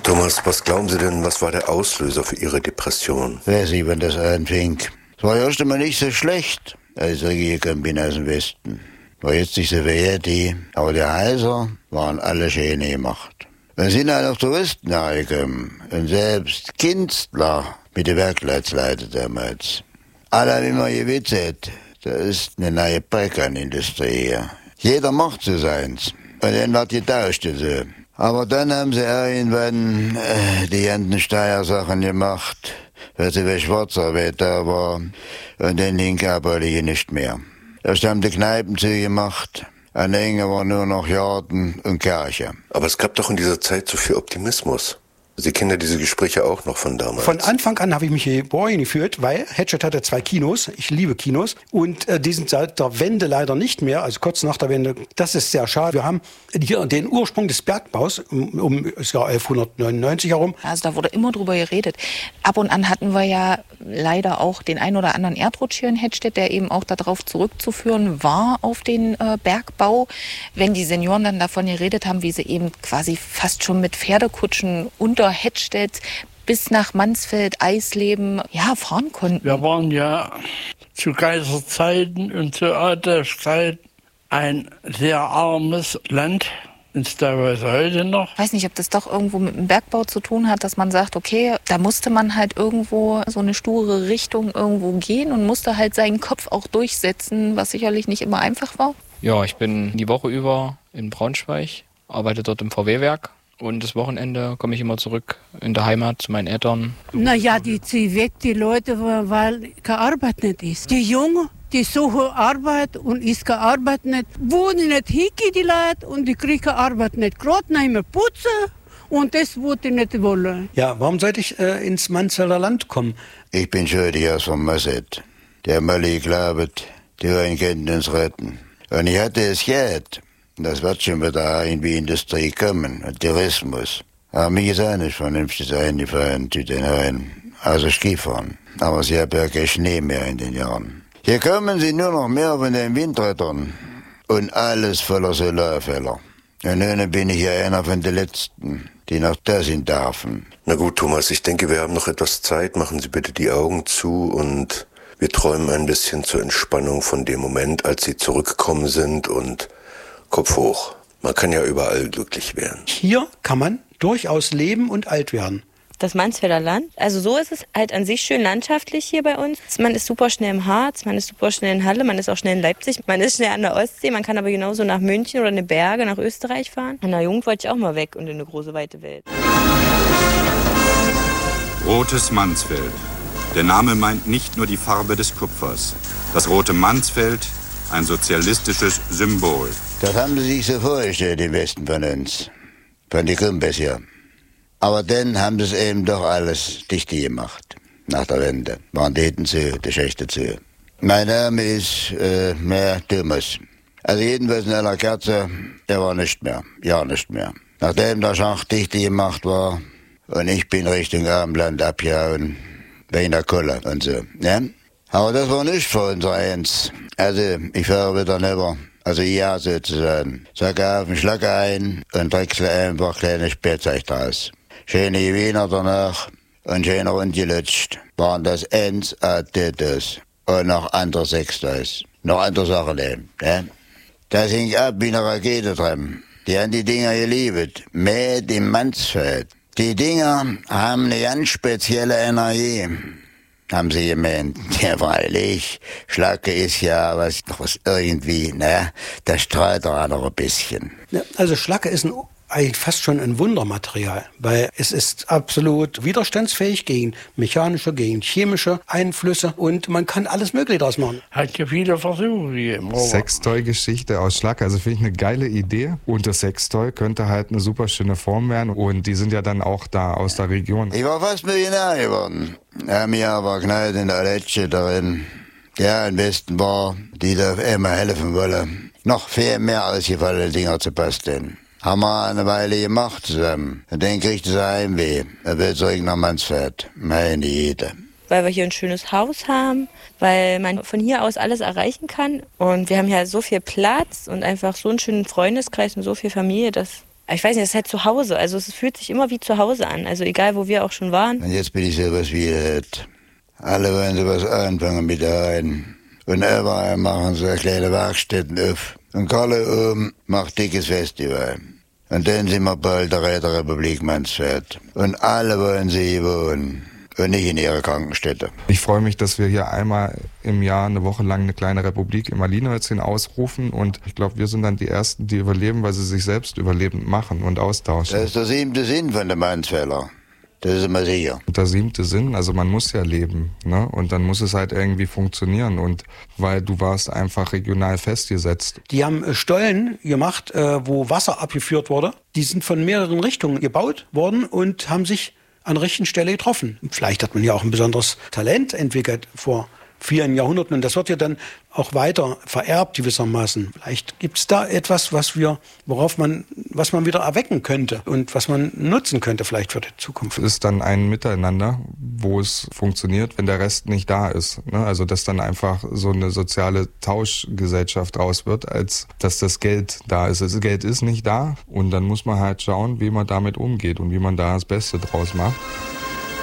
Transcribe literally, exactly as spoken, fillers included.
Thomas, was glauben Sie denn, was war der Auslöser für Ihre Depression? Weiß ich, wann das anfing. Es war erst einmal nicht so schlecht, als ich gekommen bin aus dem Westen. War jetzt nicht so wie die, aber die Häuser waren alle schön gemacht. Wir sind auch noch Touristen hergekommen und selbst Künstler mit den Werkleitsleuten damals. Alle haben immer gewitzelt, da ist eine neue Balkanindustrie hier. Jeder macht so seins und dann wird getauscht und so. Aber dann haben sie irgendwann äh, die ganzen Steuersachen gemacht, weil sie wie Schwarzarbeit da war und dann hing aber die nicht mehr. Erst haben die Kneipen zugemacht. An der Enge waren nur noch Garten und Kirche. Aber es gab doch in dieser Zeit so viel Optimismus. Sie kennen ja diese Gespräche auch noch von damals. Von Anfang an habe ich mich hier Borgen gefühlt, weil Hetschet hatte zwei Kinos. Ich liebe Kinos. Und äh, die sind seit der Wende leider nicht mehr, also kurz nach der Wende. Das ist sehr schade. Wir haben hier den Ursprung des Bergbaus um, um das Jahr elfhundertneunundneunzig herum. Also da wurde immer drüber geredet. Ab und an hatten wir ja leider auch den ein oder anderen Erdrutsch hier in Hettstedt, der eben auch darauf zurückzuführen war, auf den äh, Bergbau. Wenn die Senioren dann davon geredet haben, wie sie eben quasi fast schon mit Pferdekutschen unter Hettstedt bis nach Mansfeld, Eisleben, ja, fahren konnten. Wir waren ja zu Kaiserzeiten und zu Adolfszeiten ein sehr armes Land. Ist teilweise heute noch. Ich weiß nicht, ob das doch irgendwo mit dem Bergbau zu tun hat, dass man sagt, okay, da musste man halt irgendwo so eine sture Richtung irgendwo gehen und musste halt seinen Kopf auch durchsetzen, was sicherlich nicht immer einfach war. Ja, ich bin die Woche über in Braunschweig, arbeite dort im V W-Werk. Und das Wochenende komme ich immer zurück in der Heimat zu meinen Eltern. Naja, die ziehen weg, die Leute, weil keine Arbeit nicht ist. Die Jungen, die suchen Arbeit und ist keine Arbeit nicht. Wohnen nicht hingehen, die Leute, und die kriegen keine Arbeit nicht. Gerade nicht mehr putzen und das wollte ich nicht wollen. Ja, warum sollte ich äh, ins Mansfelder Land kommen? Ich bin schon die aus vom Masset. Der Mali glaubt, die wollen können uns retten. Und ich hatte es Geld. Das wird schon wieder irgendwie Industrie kommen und Tourismus. Aber mir ist auch nicht vernünftig eingefallen zu den Herren, also Skifahren. Aber sie haben ja keinen Schnee mehr in den Jahren. Hier kommen sie nur noch mehr von den Windrädern und alles voller Solarfälle. Und nun bin ich ja einer von den Letzten, die noch da sind dürfen. Na gut, Thomas, ich denke, wir haben noch etwas Zeit. Machen Sie bitte die Augen zu und wir träumen ein bisschen zur Entspannung von dem Moment, als Sie zurückgekommen sind und Kopf hoch. Man kann ja überall glücklich werden. Hier kann man durchaus leben und alt werden. Das Mansfelder Land, also so ist es halt an sich schön landschaftlich hier bei uns. Man ist super schnell im Harz, man ist super schnell in Halle, man ist auch schnell in Leipzig, man ist schnell an der Ostsee, man kann aber genauso nach München oder in die Berge, nach Österreich fahren. In der Jugend wollte ich auch mal weg und in eine große, weite Welt. Rotes Mansfeld. Der Name meint nicht nur die Farbe des Kupfers. Das rote Mansfeld, ein sozialistisches Symbol. Das haben sie sich so vorgestellt, im Westen von uns. Von den Kumpels hier. Aber dann haben sie es eben doch alles dicht gemacht. Nach der Wende. Waren die Hütten zu, die Schächte zu. Mein Name ist, äh, mehr Thomas. Also jedenfalls in einer Kerze, er war nicht mehr. Ja, nicht mehr. Nachdem der Schacht dicht gemacht war und ich bin Richtung Abendland abgehauen, wegen der Kohle und so, ja. Aber das war nicht für uns eins. Also, ich fahre wieder rüber. Also ja, sozusagen. Sag auf den Schlag ein und drechsel einfach kleine Spätzeug draus. Schöne Wiener danach und schön rundgelutscht. Waren das eins Tattoos und noch andere Sextoys. Noch andere Sachen eben, ja. Das hing ab wie eine Rakete drin. Die haben die Dinger geliebt. Made in Mansfeld. Die Dinger haben eine ganz spezielle Energie. Haben sie gemeint. Ja, freilich, Schlacke ist ja was, was irgendwie, ne, das strahlt doch noch ein bisschen. Ja, also Schlacke ist ein, eigentlich fast schon ein Wundermaterial, weil es ist absolut widerstandsfähig gegen mechanische, gegen chemische Einflüsse und man kann alles Mögliche daraus machen. Hat ja viele Versuche gegeben. Sextoy-Geschichte aus Schlacke, also finde ich eine geile Idee. Und das Sextoy könnte halt eine super schöne Form werden und die sind ja dann auch da aus der Region. Ich war fast Millionär geworden. Ja, mir aber knallt in der Letsche darin. Ja, im Westen war, die da immer helfen wollen. Noch viel mehr ausgefallene Dinger zu basteln. Haben wir eine Weile gemacht zusammen. Und dann kriegt es Heimweh. Er will zurück nach Mansfeld. Meine Jede. Weil wir hier ein schönes Haus haben, weil man von hier aus alles erreichen kann. Und wir haben ja so viel Platz und einfach so einen schönen Freundeskreis und so viel Familie, dass ich weiß nicht, das ist halt zu Hause. Also es fühlt sich immer wie zu Hause an. Also egal, wo wir auch schon waren. Und jetzt bin ich sowas wie das. Alle wollen sowas anfangen mit ein. Und überall machen sie kleine Werkstätten auf. Und Kalle oben macht dickes Festival. Und dann sind wir bald der Räterepublik Mansfeld. Und alle wollen sie hier wohnen. Und nicht in ihrer Krankenstätte. Ich freue mich, dass wir hier einmal im Jahr eine Woche lang eine kleine Republik im Marlinehölzchen ausrufen. Und ich glaube, wir sind dann die Ersten, die überleben, weil sie sich selbst überlebend machen und austauschen. Das ist der siebte Sinn von der Mansfelder. Das ist immer sicher. Der siebte Sinn, also man muss ja leben, ne? Und dann muss es halt irgendwie funktionieren. Und weil du warst einfach regional festgesetzt. Die haben Stollen gemacht, wo Wasser abgeführt wurde. Die sind von mehreren Richtungen gebaut worden und haben sich an der richtigen Stelle getroffen. Vielleicht hat man ja auch ein besonderes Talent entwickelt vor vielen Jahrhunderten und das wird ja dann auch weiter vererbt gewissermaßen. Vielleicht gibt es da etwas, was wir, worauf man, was man wieder erwecken könnte und was man nutzen könnte vielleicht für die Zukunft. Es ist dann ein Miteinander, wo es funktioniert, wenn der Rest nicht da ist. Ne? Also dass dann einfach so eine soziale Tauschgesellschaft raus wird, als dass das Geld da ist. Das Geld ist nicht da und dann muss man halt schauen, wie man damit umgeht und wie man da das Beste draus macht.